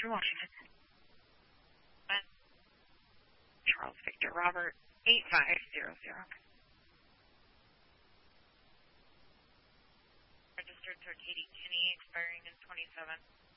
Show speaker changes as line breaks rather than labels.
Central Washington. Charles Victor Robert 8500. Registered to Katie Kinney, expiring in 27.